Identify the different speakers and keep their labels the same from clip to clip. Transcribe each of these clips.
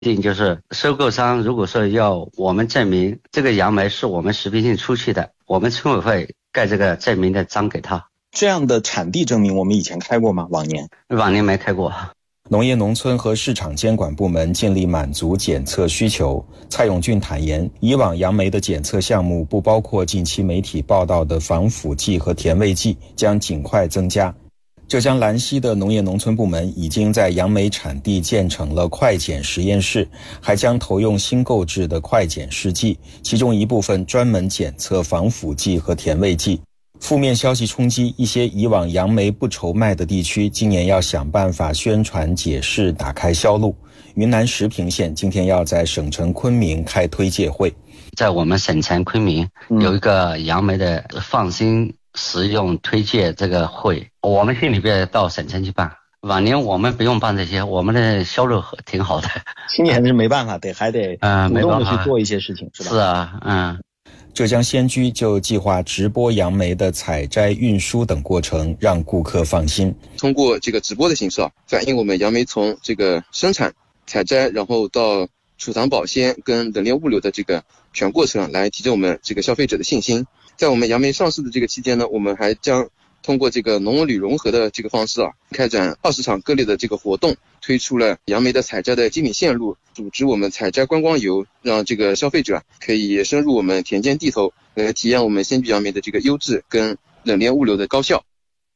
Speaker 1: 就是收购商如果说要我们证明这个杨梅是我们食品进出去的，我们村委会盖这个证明的章给他。
Speaker 2: 这样的产地证明我们以前开过吗？往年
Speaker 1: 没开过。
Speaker 2: 农业农村和市场监管部门尽力满足检测需求。蔡永俊坦言，以往杨梅的检测项目不包括近期媒体报道的防腐剂和甜味剂，将尽快增加。浙江兰溪的农业农村部门已经在杨梅产地建成了快检实验室，还将投用新购置的快检试剂，其中一部分专门检测防腐剂和甜味剂。负面消息冲击，一些以往杨梅不愁卖的地区，今年要想办法宣传解释，打开销路。云南石屏县今天要在省城昆明开推介会。
Speaker 1: 在我们省城昆明有一个杨梅的放心食用推介这个会，我们心里边到省城去办。往年我们不用办这些，我们的销路挺好的。
Speaker 2: 今年是没办法，还得主动的去做一些事情，是吧？
Speaker 1: 是啊，
Speaker 2: 浙江仙居就计划直播杨梅的采摘、运输等过程，让顾客放心。
Speaker 3: 通过这个直播的形式反映我们杨梅从这个生产、采摘，然后到储藏保鲜跟冷链物流的这个全过程，来提振我们这个消费者的信心。在我们杨梅上市的这个期间呢，我们还将通过这个农文旅融合的这个方式开展20场各类的这个活动，推出了杨梅的采摘的精品线路，组织我们采摘观光游，让这个消费者可以深入我们田间地头，来体验我们仙居杨梅的这个优质跟冷链物流的高效。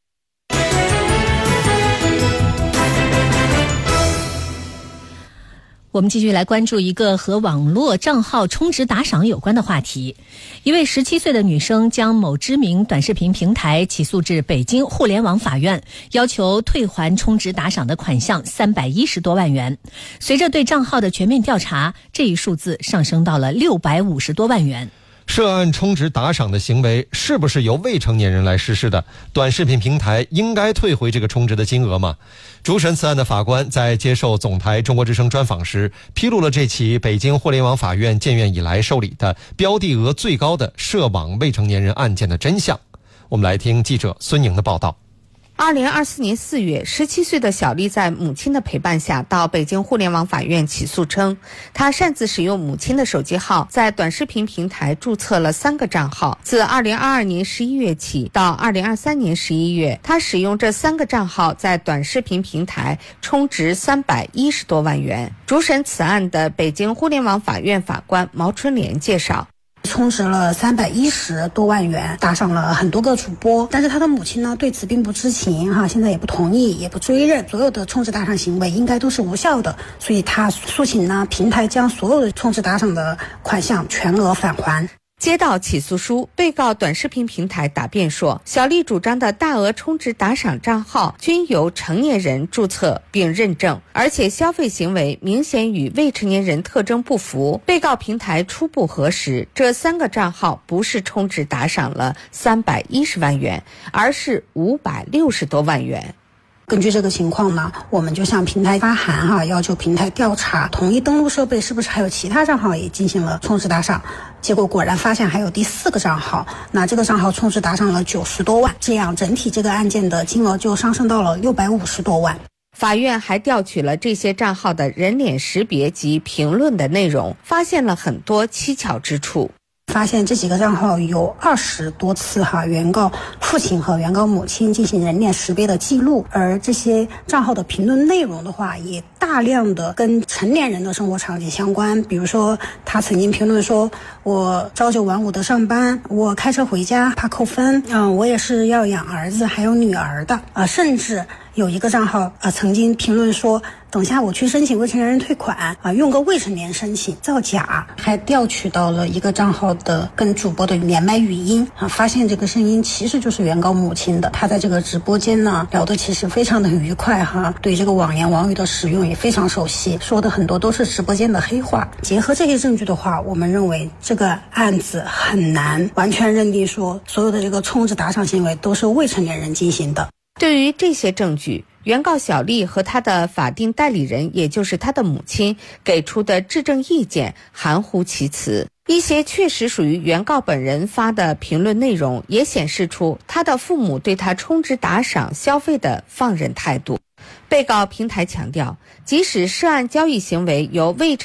Speaker 4: 我们继续来关注一个和网络账号充值打赏有关的话题。一位17岁的女生将某知名短视频平台起诉至北京互联网法院，要求退还充值打赏的款项310多万元。随着对账号的全面调查，这一数字上升到了650多万元。
Speaker 5: 涉案充值打赏的行为是不是由未成年人来实施的？短视频平台应该退回这个充值的金额吗？主审此案的法官在接受总台中国之声专访时，披露了这起北京互联网法院建院以来受理的标的额最高的涉网未成年人案件的真相。我们来听记者孙宁的报道。
Speaker 6: 2024年4月，17岁的小丽在母亲的陪伴下到北京互联网法院起诉称，她擅自使用母亲的手机号，在短视频平台注册了3个账号。自2022年11月起到2023年11月，她使用这3个账号在短视频平台充值310多万元。主审此案的北京互联网法院法官毛春莲介绍，
Speaker 7: 充值了310多万元，打赏了很多个主播，但是他的母亲呢对此并不知情现在也不同意，也不追认，所有的充值打赏行为应该都是无效的，所以他诉请呢平台将所有的充值打赏的款项全额返还。
Speaker 6: 接到起诉书，被告短视频平台答辩说，小丽主张的大额充值打赏账号均由成年人注册并认证，而且消费行为明显与未成年人特征不符。被告平台初步核实，这3个账号不是充值打赏了310万元，而是560多万元。
Speaker 7: 根据这个情况呢，我们就向平台发函要求平台调查统一登录设备是不是还有其他账号也进行了充值打赏，结果果然发现还有第4个账号，那这个账号充值打赏了90多万，这样整体这个案件的金额就上升到了650多万。
Speaker 6: 法院还调取了这些账号的人脸识别及评论的内容，发现了很多蹊跷之处。
Speaker 7: 发现这几个账号有20多次原告父亲和原告母亲进行人脸识别的记录，而这些账号的评论内容的话也大量的跟成年人的生活场景相关。比如说他曾经评论说，我朝9晚5的上班，我开车回家怕扣分，我也是要养儿子还有女儿的，甚至有一个账号曾经评论说，等下我去申请未成年人退款用个未成年申请造假。还调取到了一个账号的跟主播的连麦语音发现这个声音其实就是原告母亲的。他在这个直播间呢聊得其实非常的愉快对这个网言网语的使用也非常熟悉，说的很多都是直播间的黑话。结合这些证据的话，我们认为这个案子很难完全认定说所有的这个充值打赏行为都是未成年人进行的。
Speaker 6: 对于这些证据，原告小丽和她的法定代理人，也就是她的母亲给出的质证意见含糊其辞。一些确实属于原告本人发的评论内容也显示出她的父母对她充值打赏消费的放任态度。 被告平台强调，即使涉案交易行为由未